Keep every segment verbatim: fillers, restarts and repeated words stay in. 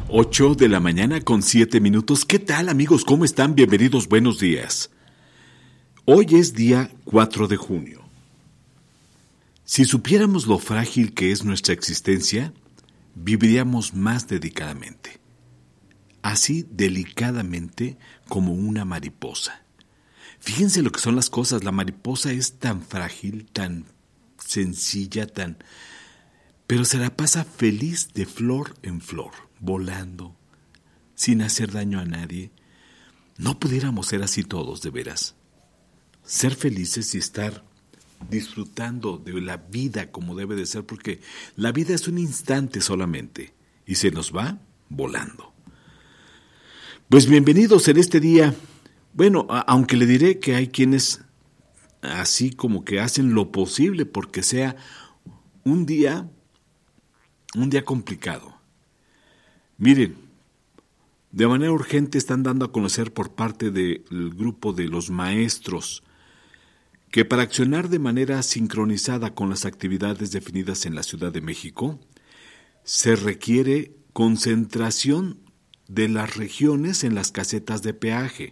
Ocho de la mañana con siete minutos. ¿Qué tal, amigos? ¿Cómo están? Bienvenidos, buenos días. Hoy es día cuatro de junio. Si supiéramos lo frágil que es nuestra existencia, viviríamos más dedicadamente. Así delicadamente como una mariposa. Fíjense lo que son las cosas. La mariposa es tan frágil, tan sencilla, tan... pero se la pasa feliz de flor en flor, volando, sin hacer daño a nadie. No pudiéramos ser así todos, de veras. Ser felices y estar disfrutando de la vida como debe de ser, porque la vida es un instante solamente y se nos va volando. Pues bienvenidos en este día. Bueno, a- aunque le diré que hay quienes así como que hacen lo posible porque sea un día, un día complicado. Miren, de manera urgente están dando a conocer por parte del grupo de los maestros que para accionar de manera sincronizada con las actividades definidas en la Ciudad de México, se requiere concentración de las regiones en las casetas de peaje.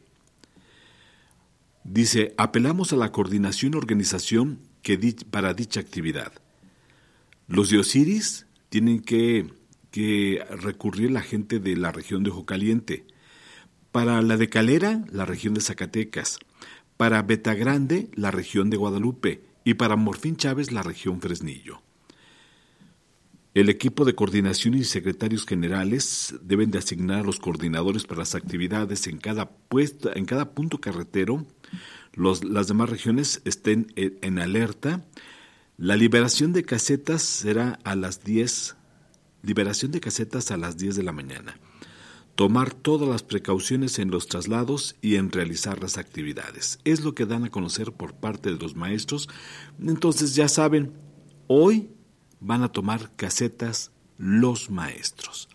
Dice, apelamos a la coordinación y organización que di- para dicha actividad. Los de Osiris tienen que, que recurrir la gente de la región de Ojo Caliente. Para la de Calera, la región de Zacatecas. Para Betagrande, la región de Guadalupe. Y para Morfín Chávez, la región Fresnillo. El equipo de coordinación y secretarios generales deben de asignar a los coordinadores para las actividades en cada puesto, en cada punto carretero. Los, las demás regiones estén en, en alerta. La liberación de casetas será a las diez. Liberación de casetas a las diez de la mañana. Tomar todas las precauciones en los traslados y en realizar las actividades. Es lo que dan a conocer por parte de los maestros. Entonces ya saben, hoy van a tomar casetas los maestros.